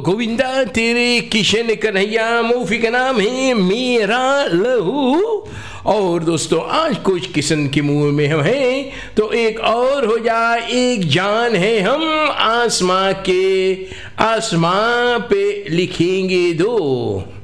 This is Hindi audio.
गोविंदा तेरे किशन कन्हैया मूवी का नाम है मेरा लहू। और दोस्तों आज कुछ किस्म के मुंह में हम हैं तो एक और हो जाए, एक जान है हम आसमां के, आसमां पे लिखेंगे दो।